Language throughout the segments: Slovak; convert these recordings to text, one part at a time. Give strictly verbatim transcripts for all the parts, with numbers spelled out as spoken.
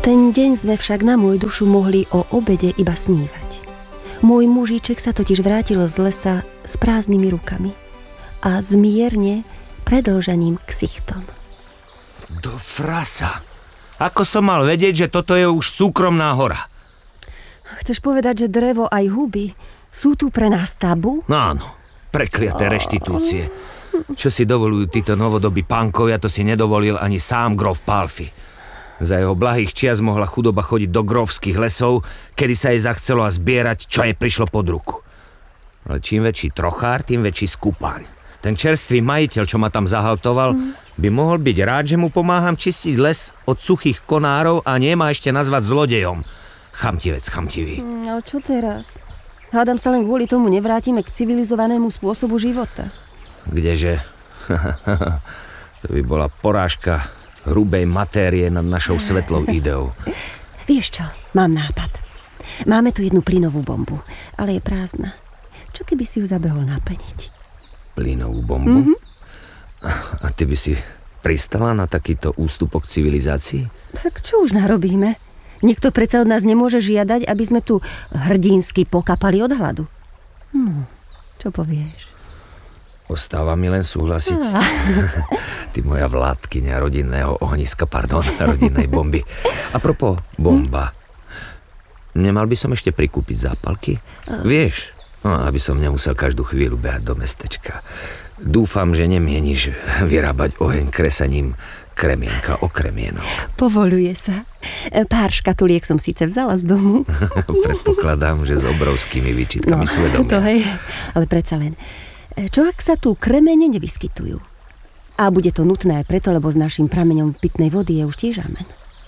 ten deň sme však na môj dušu mohli o obede iba snívať. Môj mužíček sa totiž vrátil z lesa s prázdnymi rukami a zmierne predĺženým ksichtom. Do frasa! Ako som mal vedieť, že toto je už súkromná hora? Chceš povedať, že drevo aj huby sú tu pre nás tabu? Áno, prekliaté reštitúcie. Čo si dovolujú títo novodobí pánkovia, to si nedovolil ani sám grof Palffy. Za jeho blahých čias mohla chudoba chodiť do grófskych lesov, kedy sa jej zachcelo a zbierať, čo jej prišlo pod ruku. Ale čím väčší trochár, tým väčší skupáň. Ten čerstvý majiteľ, čo ma tam zahaltoval, by mohol byť rád, že mu pomáham čistiť les od suchých konárov a nie ma ešte nazvať zlodejom. Chamtivec, chamtivý. Ale čo teraz? Hádam sa len kvôli tomu nevrátime k civilizovanému spôsobu života. Kdeže? To by bola porážka hrubej matérie nad našou svetlou ideou. Vieš čo, mám nápad. Máme tu jednu plynovú bombu, ale je prázdna. Čo keby si ju zabehol naplniť? Plynovú bombu? Mm-hmm. A ty by si pristala na takýto ústupok civilizácii? Tak čo už narobíme? Nikto predsa od nás nemôže žiadať, aby sme tu hrdinsky pokapali od hladu. Hm, čo povieš? Ostáva mi len súhlasiť. Ah. Ty moja vládkyňa rodinného ohniska, pardon, rodinnej bomby. A propos, bomba. Nemal by som ešte prikúpiť zápalky? Ah. Vieš, no, aby som nemusel každú chvíľu behať do mestečka. Dúfam, že nemieníš vyrábať oheň kresaním kremienka o kremienok. Povoluje sa. Pár škatuliek som síce vzala z domu. Predpokladám, že s obrovskými výčitkami no, svedomia. To hej, ale predsa len. Čo ak sa tu kremene nevyskytujú? A bude to nutné aj preto, lebo s našim prameňom pitnej vody je už tiež amen.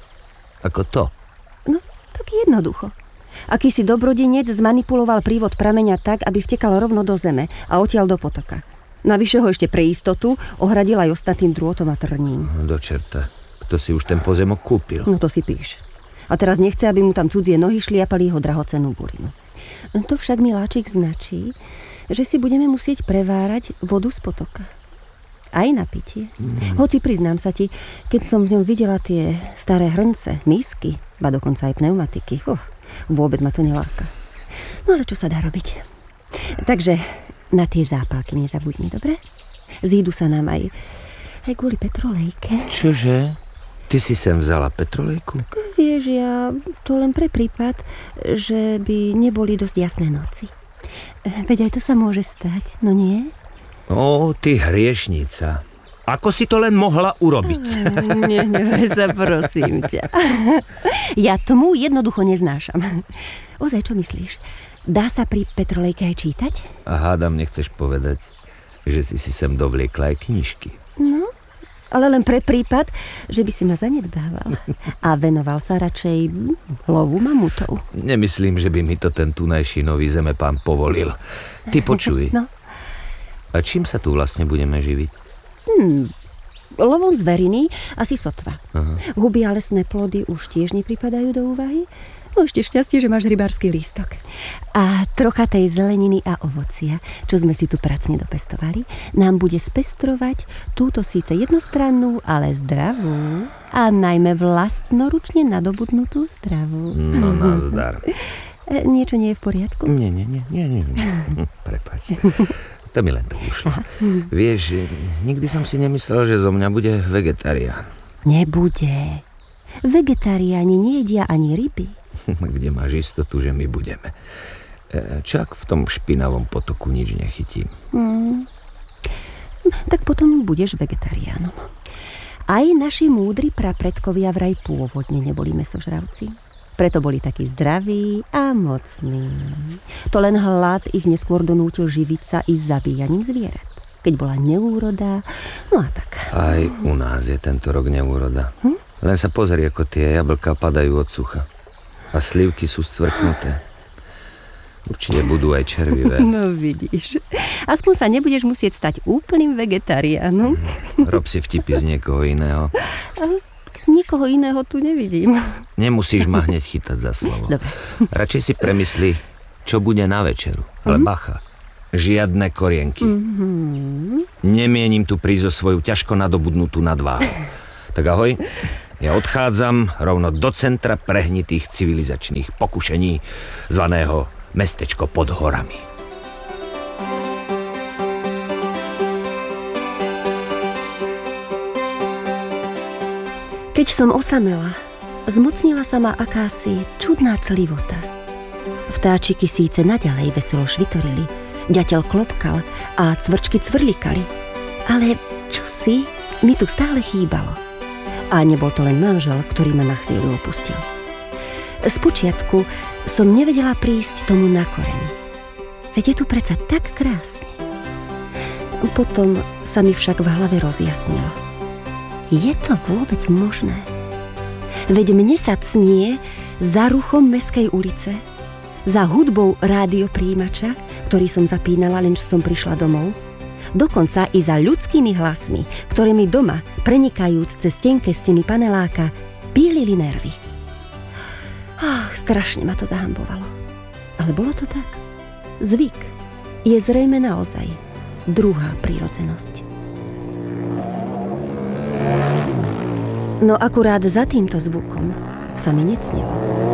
Ako to? No, tak jednoducho. Akýsi dobrodinec zmanipuloval prívod prameňa tak, aby vtekal rovno do zeme a odtiaľ do potoka. Navyše ho ešte pre istotu ohradil aj ostatným drôtom a trním. Do čerta. Kto si už ten pozemok kúpil? No to si píš. A teraz nechce, aby mu tam cudzie nohy šliapali jeho drahocennú burinu. To však miláčik značí, že si budeme musieť prevárať vodu z potoka. Aj na pitie. Mm. Hoci priznám sa ti, keď som v ňom videla tie staré hrnce, mísky, ba dokonca aj pneumatiky, oh, vôbec ma to neláka. No ale čo sa dá robiť? Takže na tie zápalky nezabudni, dobre? Zídu sa nám aj, aj kvôli petrolejke. Čože? Ty si sem vzala petrolejku? Vieš, ja to len pre prípad, že by neboli dosť jasné noci. Veď aj to sa môže stať, no nie? Ó, ty hriešnica. Ako si to len mohla urobiť? Nehnevaj sa, prosím ťa. Ja tomu jednoducho neznášam. Ozaj, čo myslíš? Dá sa pri petrolejke aj čítať? A hádam, nechceš povedať, že si si sem dovliekla aj knižky. No, ale len pre prípad, že by si ma zanedbával. A venoval sa radšej lovu mamutov. Nemyslím, že by mi to ten tunajší nový zemepán povolil. Ty počuj. No. A čím sa tu vlastne budeme živiť? Hmm, lovom zveriny asi sotva. Aha. Huby a lesné plody už tiež nepripadajú do úvahy. No ešte šťastie, že máš rybársky lístok. A trocha tej zeleniny a ovocia, čo sme si tu pracne dopestovali, nám bude spestrovať túto síce jednostrannú, ale zdravú a najmä vlastnoručne nadobudnutú stravu. No, nazdar. E, niečo nie je v poriadku? Nie, nie, nie, nie, nie. Prepáč. To mi len to ušlo. Vieš, nikdy som si nemyslel, že zo mňa bude vegetarián. Nebude. Vegetariáni nejedia ani ryby. Kde máš istotu, že my budeme? Čak v tom špinavom potoku nič nechytím. Hmm. Tak potom budeš vegetariánom. Aj naši múdri prapredkovia vraj pôvodne neboli mäsožravci. Preto boli takí zdraví a mocní. To len hlad ich neskôr donútil živiť sa i zabíjaním zvierat. Keď bola neúroda, no a tak. Aj u nás je tento rok neúroda. Hm? Len sa pozri, ako tie jablká padajú od sucha. A slivky sú scvrknuté. Určite budú aj červivé. No vidíš. Aspoň sa nebudeš musieť stať úplným vegetariánom. Rob si vtipy z niekoho iného. Nikoho iného tu nevidím. Nemusíš ma hneď chytať za slovo. Dobre. Radšej si premysli, čo bude na večeru. Ale mm-hmm. bacha. Žiadne korienky. Mm-hmm. Nemienim tu prísť o svoju ťažko nadobudnutú nadváhu. Tak ahoj. Ja odchádzam rovno do centra prehnitých civilizačných pokušení, zvaného mestečko pod horami. Keď som osamela, zmocnila sa ma akási čudná clivota. Vtáčiky síce naďalej veselo švitorili, ďateľ klopkal a cvrčky cvrlikali, ale čosi mi tu stále chýbalo. A nebol to len manžel, ktorý ma na chvíľu opustil. Spočiatku som nevedela prísť tomu na koreň. Veď je tu predsa tak krásne. Potom sa mi však v hlave rozjasnilo. Je to vôbec možné? Veď mne sa cnie za ruchom mestskej ulice, za hudbou rádiopríjimača, ktorý som zapínala, len čo som prišla domov, dokonca i za ľudskými hlasmi, ktoré mi doma, prenikajúc cez tenké steny paneláka, pílili nervy. Ach, strašne ma to zahambovalo. Ale bolo to tak. Zvyk je zrejme naozaj druhá prírodzenosť. No akurát za týmto zvukom sa mi necnilo.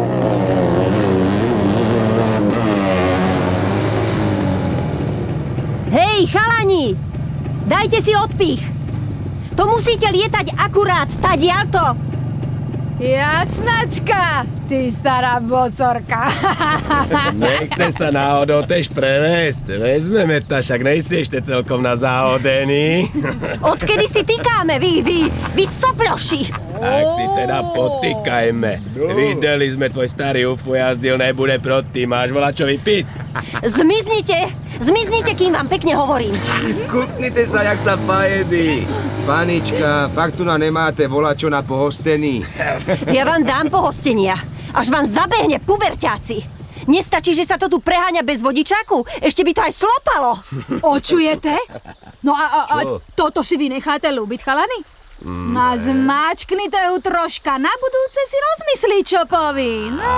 Hej, chalani! Dajte si odpich! To musíte lietať akurát, tadiaľto! Jasnačka, ty stará bosorka. Nechce sa náhodou tež prevést. Vezmeme ta, však nejsi ešte celkom na záhodený. Odkedy si týkáme, vy, vy, vy soploši? Tak si teda potýkajme. Videli sme, tvoj starý ufo jazdil, nebude proti. Máš volať čo vypiť? Zmiznite! Zmiznite, kým vám pekne hovorím. Kutnite sa, jak sa pajedí. Panička, fakt tu na nemáte volačo na pohostení. Ja vám dám pohostenia. Až vám zabehne puberťáci. Nestačí, že sa to tu preháňa bez vodičáku? Ešte by to aj slopalo. Očujete? No a, a, a toto si vy necháte ľúbiť, chalani? No zmáčknite ju troška. Na budúce si rozmyslí, čo poví. No.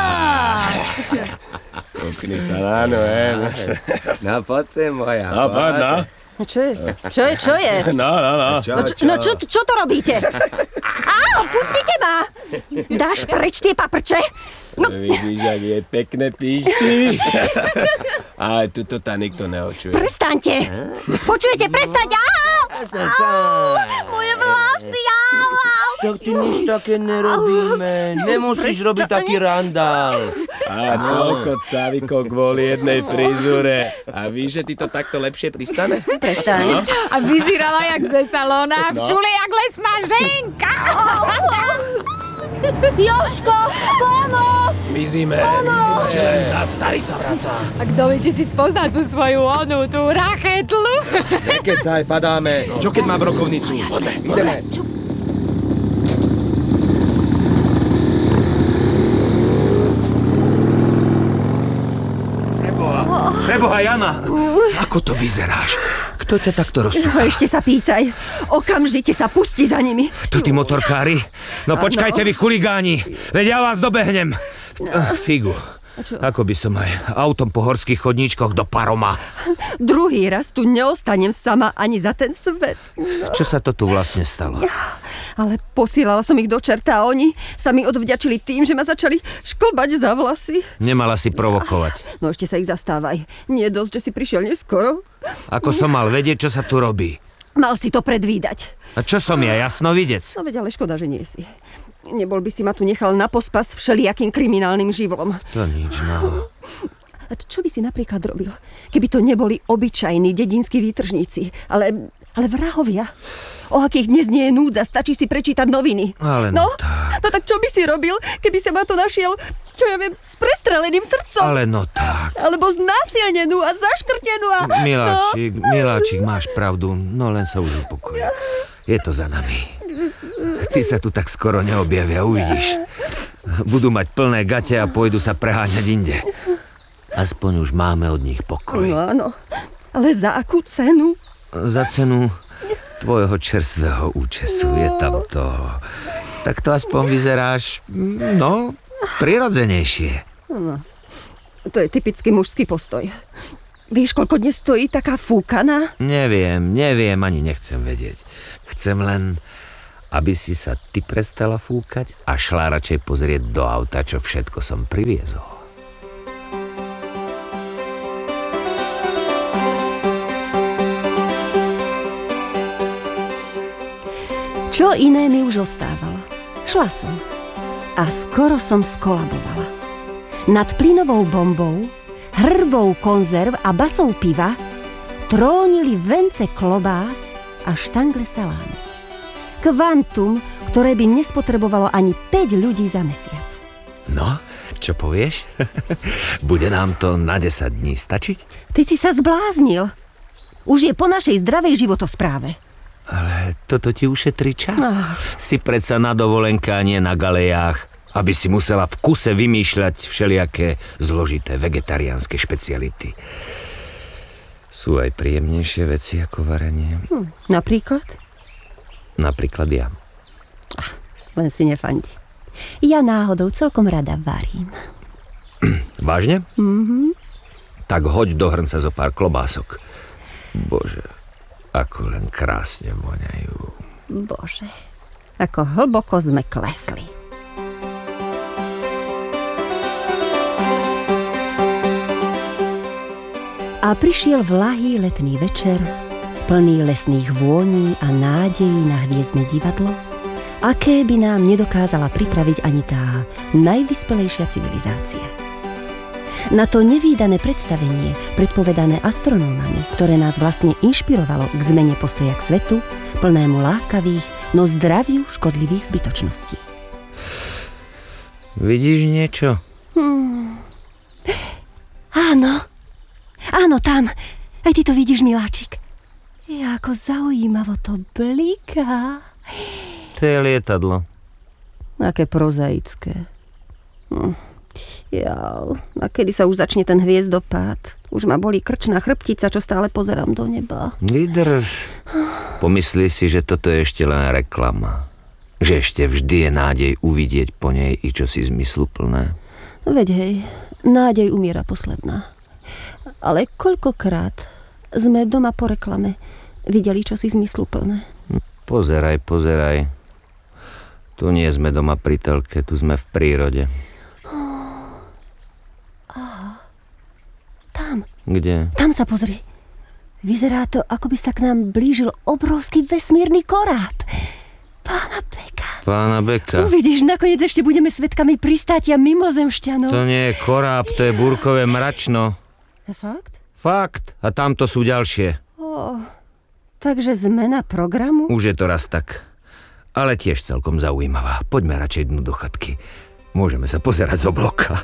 Kukni sa na noem. No poď sem, moja. No poď, no. Čo je? Čo je? Čo je? No, no, no. Čo, No, čo, no čo, čo to robíte? Á, pustite ma! Dáš preč tie paprče? No, Vidíš, ak je pekné píšty. Ale tuto tá nikto neočuje. prestaňte! Počujete? Prestaňte! Á! Á! Moje vlasy! Á! Však ty nič také nerobíme. Nemusíš robiť taký randál. A toľko cávikov kvôli jednej frizure. A víš, že ti to takto lepšie pristane? Prestaň. A vyzerala jak ze salóna, v čule jak lesná ženka. Jožko, pomoc! Mizíme, mizíme. Čelen zad, starý sa vracá. A kto vie, či si spozná tú svoju onu, tú rachetlu? Nekecaj, padáme. Čo keď mám brokovnicu? Ideme. Preboha, Jana! Ako to vyzeráš? Kto ťa takto rozsúcha? No, ešte sa pýtaj. Okamžite sa pusti za nimi. To tí motorkári? No počkajte vy, chuligáni! Veď ja vás dobehnem! Figu. Ako by som aj autom po horských chodníčkoch do Paroma. Druhý raz tu neostanem sama ani za ten svet. No. Čo sa to tu vlastne stalo? Ale posielala som ich do čerta a oni sa mi odvďačili tým, že ma začali šklbať za vlasy. Nemala si provokovať. No ešte sa ich zastávaj. Nie dosť, že si prišiel neskoro. Ako som mal vedieť, čo sa tu robí? Mal si to predvídať. A čo som ja, jasnovidec? No veď ale škoda, že nie si. Nebol by si ma tu nechal na pospas všelijakým kriminálnym živlom. To nič, no. A čo by si napríklad robil, keby to neboli obyčajní dedinskí výtržníci, ale, ale vrahovia? O akých dnes nie je núdza, stačí si prečítať noviny. Ale no, no tak. no tak čo by si robil, keby sa ma tu našiel, čo ja viem, s prestreleným srdcom? Ale no tak. Alebo znásilnenú a zaškrtenú a... Miláčik, no. Miláčik, máš pravdu, no len sa už upokoj. Je to za nami. Ty sa tu tak skoro neobjavia, uvidíš. Budú mať plné gate a pôjdu sa preháňať inde. Aspoň už máme od nich pokoj. No áno, ale za akú cenu? Za cenu tvojho čerstvého účesu no. Je tam to. Tak to aspoň vyzeráš, no, prirodzenejšie. No, to je typický mužský postoj. Víš, koľko dnes stojí taká fúkaná? Neviem, neviem, ani nechcem vedieť. Chcem len, aby si sa ty prestala fúkať a šla radšej pozrieť do auta, čo všetko som priviezol. Čo iné mi už ostávalo? Šla som. A skoro som skolabovala. Nad plynovou bombou, hrbou konzerv a basou piva trónili vence klobás a štangle salámy. Kvantum, ktoré by nespotrebovalo ani päť ľudí za mesiac. No, čo povieš? Bude nám to na desať dní stačiť? Ty si sa zbláznil. Už je po našej zdravej životospráve. Ale toto ti ušetrí čas. Oh. Si predsa na dovolenke a nie na galejách, aby si musela v kuse vymýšľať všelijaké zložité vegetariánske špeciality. Sú aj príjemnejšie veci ako varenie. Hm, napríklad? Napríklad ja. Ach, len si nefandi. Ja náhodou celkom rada varím. Vážne? Mhm. Tak hoď do hrnca zo pár klobások. Bože, ako len krásne voňajú. Bože, ako hlboko sme klesli. A prišiel vlahý letný večer, plný lesných vôní a nádejí na hviezdne divadlo, aké by nám nedokázala pripraviť ani tá najvyspelejšia civilizácia. Na to nevídané predstavenie, predpovedané astronómami, ktoré nás vlastne inšpirovalo k zmene postoja k svetu, plnému lákavých, no zdraviu škodlivých zbytočností. Vidíš niečo? Hmm. Áno, áno, tam. Aj ty to vidíš, miláčik. Ja, ako zaujímavo to bliká. To je lietadlo. Aké prozaické. Hm. Jau, a kedy sa už začne ten hviezdopád? Už ma bolí krčná chrbtica, čo stále pozerám do neba. Vydrž. Pomyslí si, že toto je ešte len reklama. Že ešte vždy je nádej uvidieť po nej i čosi zmysluplné. Veď hej, nádej umiera posledná. Ale koľkokrát sme doma po reklame videli čosi zmysluplné. Pozeraj, pozeraj. Tu nie sme doma pri telke, tu sme v prírode. Tam. Kde? Tam sa pozri. Vyzerá to, ako by sa k nám blížil obrovský vesmírny koráb. Pána Beka. Pána Beka. Uvidíš, nakoniec ešte budeme svedkami pristátia mimozemšťanov. To nie je koráb, to je búrkové mračno. Je fakt? Fakt. A tamto sú ďalšie. Oh, takže zmena programu? Už je to raz tak. Ale tiež celkom zaujímavá. Poďme radšej dnu do chatky. Môžeme sa pozerať z obloka.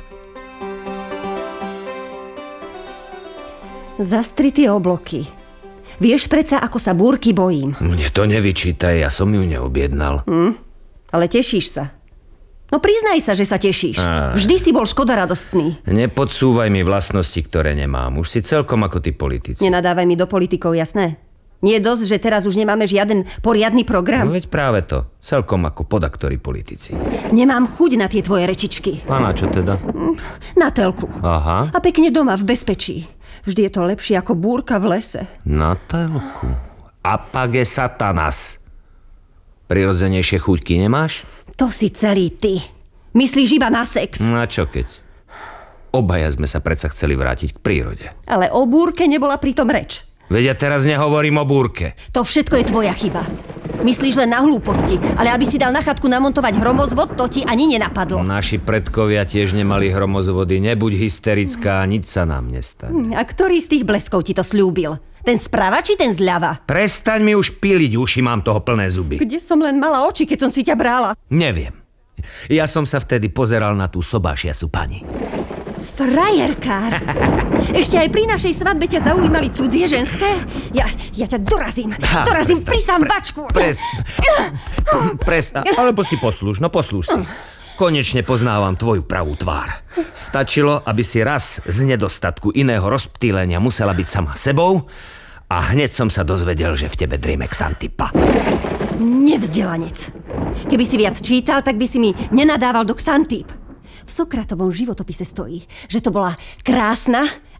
Zastri tie obloky. Vieš predsa, ako sa búrky bojím. Mne to nevyčítaj, ja som ju neobjednal. Hm, ale tešíš sa. No priznaj sa, že sa tešíš. Aj. Vždy si bol škodaradostný. Nepodsúvaj mi vlastnosti, ktoré nemám. Už si celkom ako tí politici. Nenadávaj mi do politikov, jasné? Nie je dosť, že teraz už nemáme žiaden poriadny program? No veď práve to. Celkom ako podaktori politici. Nemám chuť na tie tvoje rečičky. A na čo teda? Na telku. Aha. A pekne doma v bezpečí. Vždy je to lepšie ako búrka v lese. Na telku. Apage satanas. Prirodzenejšie chuťky nemáš? To si celý ty. Myslíš iba na sex. Na čo keď? Obaja sme sa predsa chceli vrátiť k prírode. Ale o búrke nebola pritom reč. Veď ja teraz nehovorím o búrke. To všetko je tvoja chyba. Myslíš len na hlúposti, ale aby si dal na chatku namontovať hromozvod, to ti ani nenapadlo. Naši predkovia tiež nemali hromozvody. Nebuď hysterická, nič sa nám nestane. A ktorý z tých bleskov ti to sľúbil? Ten sprava či ten zľava? Prestaň mi už píliť uši, mám toho plné zuby. Kde som len mala oči, keď som si ťa brala? Neviem. Ja som sa vtedy pozeral na tú sobášiacu pani. Frajerkár! Ešte aj pri našej svadbe ťa zaujímali cudzie ženské? Ja, ja ťa dorazím. Ha, dorazím pri sambačku. Pres, pres, alebo si poslúž, no poslúž si. Konečne poznávam tvoju pravú tvár. Stačilo, aby si raz z nedostatku iného rozptýlenia musela byť sama sebou a hneď som sa dozvedel, že v tebe drime Xantipa. Nevzdelanec. Keby si viac čítal, tak by si mi nenadával do Xantip. V Sokratovom životopise stojí, že to bola krásna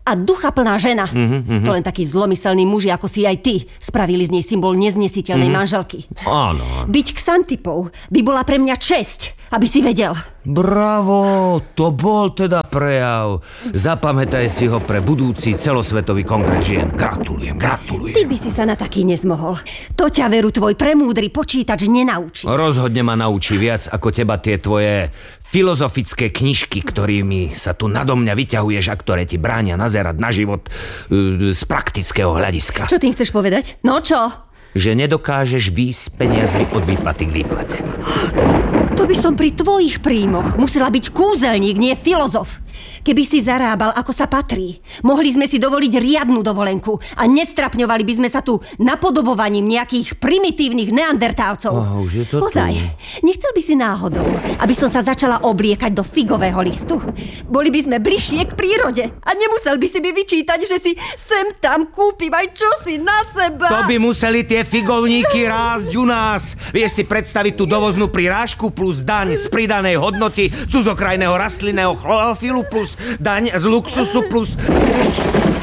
a duchaplná žena. Mm-hmm. To len takí zlomyselní muži, ako si aj ty, spravili z nej symbol neznesiteľnej mm-hmm. manželky. Áno. Byť Xantipou by bola pre mňa česť, aby si vedel. Bravo, to bol teda prejav. Zapamätaj si ho pre budúci celosvetový kongres žien. Gratulujem, gratulujem. Ty by si sa na taký nezmohol. To ťa veru tvoj premúdry počítač nenaučí. Rozhodne ma naučí viac ako teba tie tvoje filozofické knižky, ktorými sa tu nado mňa vyťahuješ a ktoré ti bránia nazerať na život uh, z praktického hľadiska. Čo tým chceš povedať? No čo? Že nedokážeš výjsť s peniazmi od výplaty k výplate. To by som pri tvojich príjmoch musela byť kúzelník, nie filozof. Keby si zarábal, ako sa patrí, mohli sme si dovoliť riadnu dovolenku a nestrapňovali by sme sa tu napodobovaním nejakých primitívnych neandertálcov. Oh, už je to Pozaj, tu. Nechcel by si náhodou, aby som sa začala obliekať do figového listu? Boli by sme bližšie k prírode a nemusel by si mi vyčítať, že si sem tam kúpim aj čosi na seba. To by museli tie figovníky rásť u nás. Vieš si predstaviť tú dovoznú prirážku plus daň z pridanej hodnoty cudzokrajného rastlinného chlorofilu plus daň z luxusu plus... plus...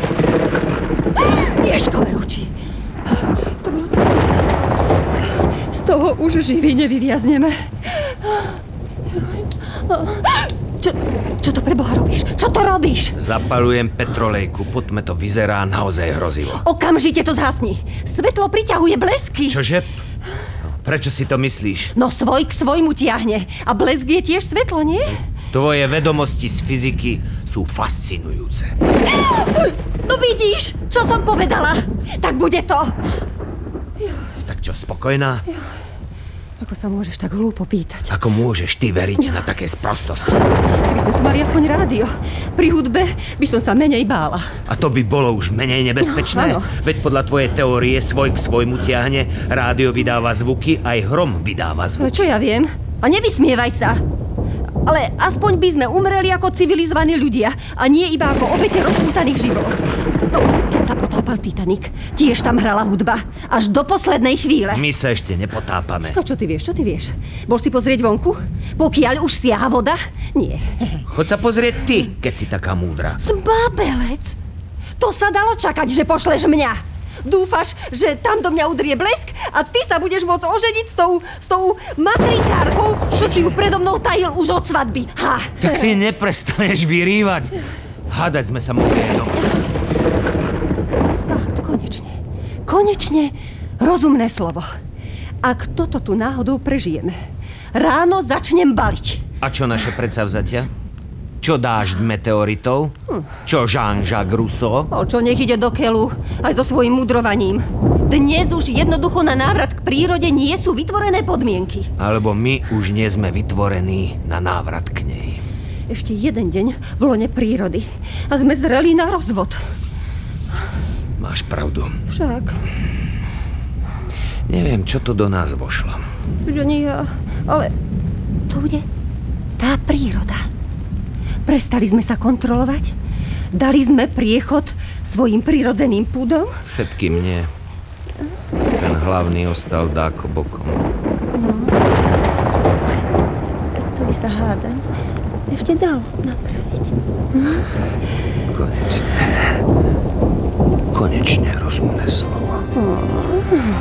Ježkové oči. To bolo celé blízko. Z toho už živí nevyviazneme. Čo, čo to pre Boha robíš? Čo to robíš? Zapalujem petrolejku, poďme to vyzerá naozaj hrozivo. Okamžite to zhasni. Svetlo priťahuje blesky. Čože? Prečo si to myslíš? No svoj k svojmu tiahne. A blesk je tiež svetlo, nie? Tvoje vedomosti z fyziky sú fascinujúce. No vidíš, čo som povedala? Tak bude to. Tak čo, spokojná? Ako sa môžeš tak hlúpo pýtať? Ako môžeš ty veriť na také sprostosti? Keby sme tu mali aspoň rádio. Pri hudbe by som sa menej bála. A to by bolo už menej nebezpečné? No, áno. Veď podľa tvojej teórie svoj k svojmu tiahne, rádio vydáva zvuky, aj hrom vydáva zvuky. Ale čo ja viem? A nevysmievaj sa. Ale aspoň by sme umreli ako civilizovaní ľudia a nie iba ako obete rozpútaných živlov. No, keď sa potápal Titanic, tiež tam hrala hudba. Až do poslednej chvíle. My sa ešte nepotápame. No čo ty vieš, čo ty vieš? Bol si pozrieť vonku? Pokiaľ už siaha voda? Nie. Choď sa pozrieť ty, keď si taká múdra. Zbabelec! To sa dalo čakať, že pošleš mňa. Dúfaš, že tam do mňa udrie blesk a ty sa budeš môcť oženiť s tou, s tou matrikárkou, čo si ju predo mnou tajil už od svadby. Ha! Tak ty neprestaneš vyrývať. Hádať sme sa mohli aj doma. Fakt, konečne. Konečne rozumné slovo. Ak toto tu náhodou prežijeme, ráno začnem baliť. A čo naše predsavzatia? Čo dážď meteoritov? Čo Jean-Jacques Rousseau? O čo nech ide do keľu, aj so svojím mudrovaním. Dnes už jednoducho na návrat k prírode nie sú vytvorené podmienky. Alebo my už nie sme vytvorení na návrat k nej. Ešte jeden deň v lone prírody a sme zreli na rozvod. Máš pravdu. Však. Neviem, čo to do nás vošlo. Že nie ja, ale to bude tá príroda. Prestali sme sa kontrolovať? Dali sme priechod svojim prirodzeným púdom? Všetkým nie. Ten hlavný ostal dáko bokom. No. To by sa hádam ešte dalo napraviť. Hm? Konečne. Konečne rozumné slovo. Hm.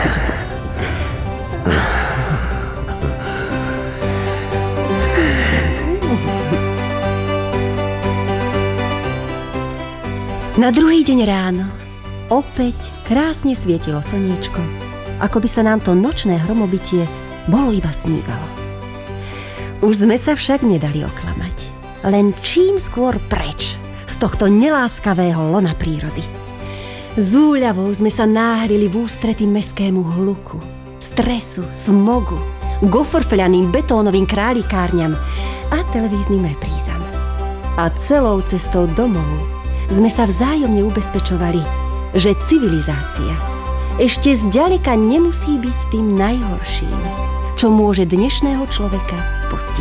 Na druhý deň ráno opäť krásne svietilo slniečko, ako by sa nám to nočné hromobytie bolo iba snívalo. Už sme sa však nedali oklamať. Len čím skôr preč z tohto neláskavého lona prírody. S úľavou sme sa náhlili v ústrety mestskému hluku, stresu, smogu, gofrfľaným betónovým králikárňam a televíznym reprízam. A celou cestou domov sme sa vzájomne ubezpečovali, že civilizácia ešte zďaleka nemusí byť tým najhorším, čo môže dnešného človeka postihnúť.